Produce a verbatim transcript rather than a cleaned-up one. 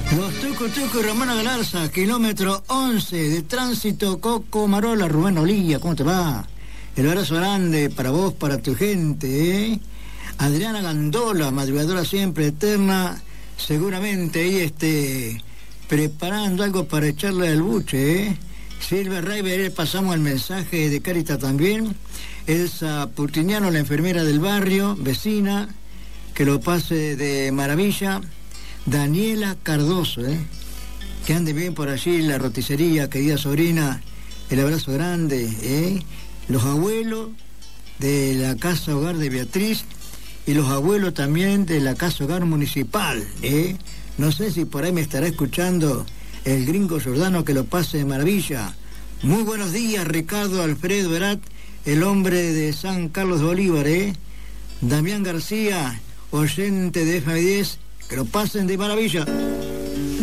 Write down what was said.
Los Tucu Tucu, Romano Galarza, kilómetro once de tránsito Coco Marola, Rubén Olilla, ¿cómo te va? El abrazo grande para vos, para tu gente, ¿eh? Adriana Gandola, madrugadora siempre eterna, seguramente ahí este, preparando algo para echarle al buche, ¿eh? Silvia Raiber, pasamos el mensaje de Carita también. Elsa Purtiñano, la enfermera del barrio, vecina, que lo pase de maravilla. Daniela Cardoso, ¿eh? Que ande bien por allí, la roticería, querida sobrina, el abrazo grande, ¿eh? Los abuelos de la Casa Hogar de Beatriz y los abuelos también de la Casa Hogar Municipal, ¿eh? No sé si por ahí me estará escuchando el gringo Giordano, que lo pase de maravilla. Muy buenos días, Ricardo Alfredo Herat, el hombre de San Carlos de Bolívar, ¿eh? Damián García, oyente de F M diez, que lo pasen de maravilla.